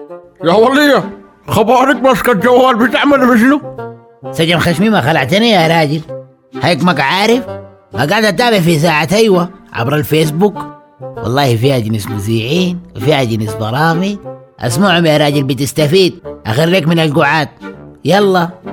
يا ولية، خبارك ماسكة الجوال بتعمل بشنو؟ سجن خشمي ما خلعتني يا راجل. هيك عارف ما قاعد اتابع في ساعة ايوه عبر الفيسبوك. والله فيها جنس مذيعين وفيها جنس برامج. اسمعهم يا راجل بتستفيد. اخريك من القعاد. يلا.